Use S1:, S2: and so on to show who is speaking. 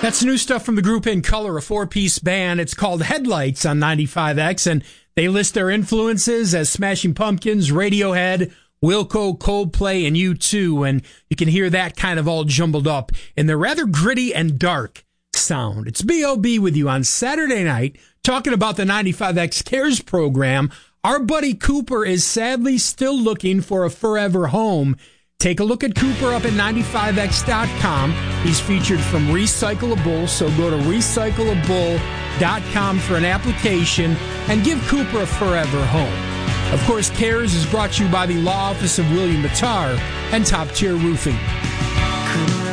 S1: That's new stuff from the group In Color, a four-piece band. It's called Headlights on 95X, and they list their influences as Smashing Pumpkins, Radiohead, Wilco, Coldplay, and U2, and you can hear that kind of all jumbled up in their rather gritty and dark sound. It's B.O.B. with you on Saturday night, talking about the 95X Cares program. Our buddy Cooper is sadly still looking for a forever home. Take a look at Cooper up at 95x.com. He's featured from Recyclable, so go to recyclable.com for an application and give Cooper a forever home. Of course, Cares is brought to you by the Law Office of William Mattar and Top Tier Roofing.